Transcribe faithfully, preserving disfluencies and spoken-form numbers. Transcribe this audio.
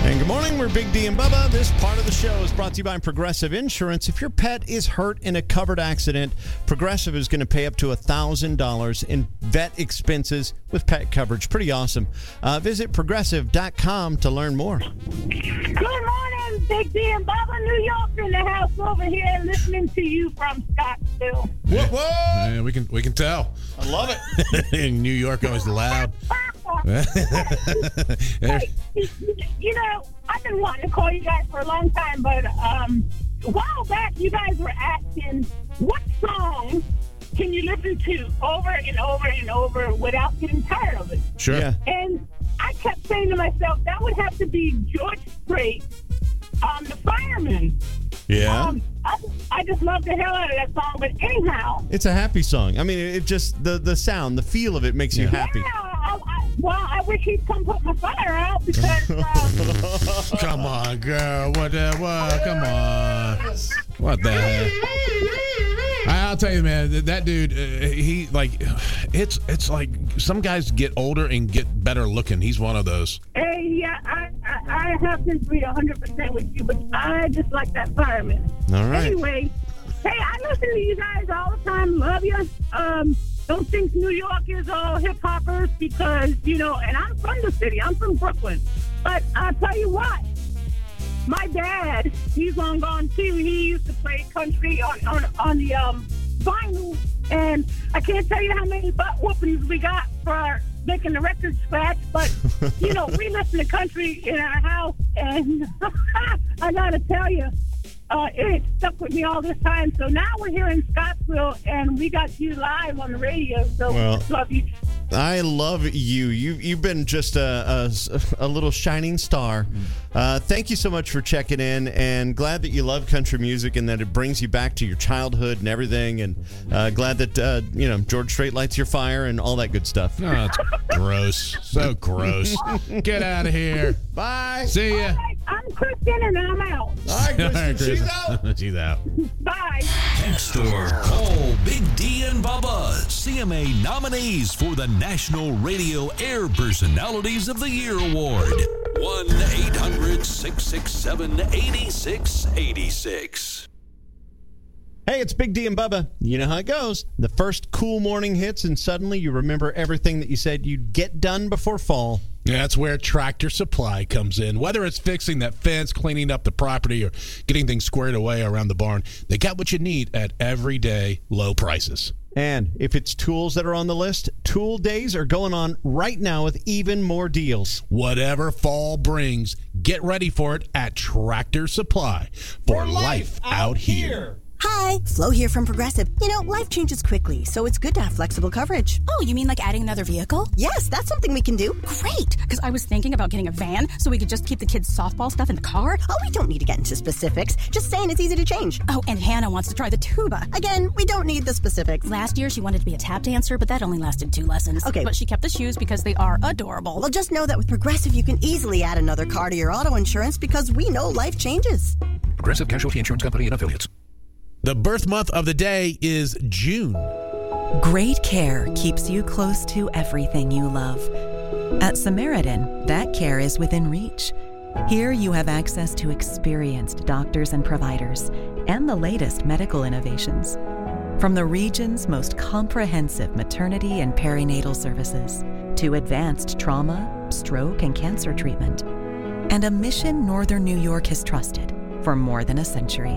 And good morning, we're Big D and Bubba. This part of the show is brought to you by Progressive Insurance. If your pet is hurt in a covered accident, Progressive is going to pay up to one thousand dollars in vet expenses with pet coverage. Pretty awesome. Uh, visit progressive dot com to learn more. Good morning, Big D and Bubba. New York in the house over here listening to you from Scottsdale. Whoa, whoa! Yeah, we can we can tell. I love it. In New York, always loud. Hey, you know, I've been wanting to call you guys for a long time, but um, a while back you guys were asking what song can you listen to over and over and over without getting tired of it. Sure. Yeah. And I kept saying to myself, that would have to be George Strait, um, The Fireman. Yeah. Um, I, I just love the hell out of that song, but anyhow. It's a happy song. I mean, it just, the, the sound, the feel of it makes you happy. Yeah, I, I, well, I wish he'd come put my fire out because... Um, Come on, girl. What the, what? Come on. What the heck? I'll tell you, man, that dude, uh, he, like, it's it's like some guys get older and get better looking. He's one of those. Hey, yeah, I, I, I have to agree one hundred percent with you, but I just like that fireman. All right. Anyway, hey, I listen to you guys all the time. Love you. Um, don't think New York is all hip-hoppers because, you know, and I'm from the city. I'm from Brooklyn. But I'll tell you what. My dad, he's long gone too. He used to play country on, on, on the um, vinyl. And I can't tell you how many butt whoopings we got for making the record scratch. But, you know, we listen to country in our house. And I got to tell you, uh, it stuck with me all this time. So now we're here in Scottsville, and we got you live on the radio. So Well, love you. I love you. You you've been just a, a, a little shining star. Uh, thank you so much for checking in, and glad that you love country music and that it brings you back to your childhood and everything. And uh, glad that uh, you know George Strait lights your fire and all that good stuff. Oh, it's gross. So gross. Get out of here. Bye. See ya. All right, I'm Kristen, and I'm out. All right, Kristen, All right, Kristen. she's out. She's out. Bye. Text or call Big D and Bubba, C M A nominees for the National Radio Air Personalities of the Year Award. one eight hundred six six seven eight six eight six. Hey, it's Big D and Bubba. You know how it goes. The first cool morning hits, and suddenly you remember everything that you said you'd get done before fall. Yeah, that's where Tractor Supply comes in. Whether it's fixing that fence, cleaning up the property, or getting things squared away around the barn, they got what you need at everyday low prices. And if it's tools that are on the list, Tool Days are going on right now with even more deals. Whatever fall brings, get ready for it at Tractor Supply for, life, out here. Hi, Flo here from Progressive. You know, life changes quickly, so it's good to have flexible coverage. Oh, you mean like adding another vehicle? Yes, that's something we can do. Great, because I was thinking about getting a van so we could just keep the kids' softball stuff in the car. Oh, we don't need to get into specifics. Just saying it's easy to change. Oh, and Hannah wants to try the tuba. Again, we don't need the specifics. Last year, she wanted to be a tap dancer, but that only lasted two lessons. Okay. But she kept the shoes because they are adorable. Well, just know that with Progressive, you can easily add another car to your auto insurance because we know life changes. Progressive Casualty Insurance Company and Affiliates. The birth month of the day is June. Great care keeps you close to everything you love. At Samaritan, that care is within reach. Here you have access to experienced doctors and providers and the latest medical innovations. From the region's most comprehensive maternity and perinatal services to advanced trauma, stroke, and cancer treatment, and a mission Northern New York has trusted for more than a century.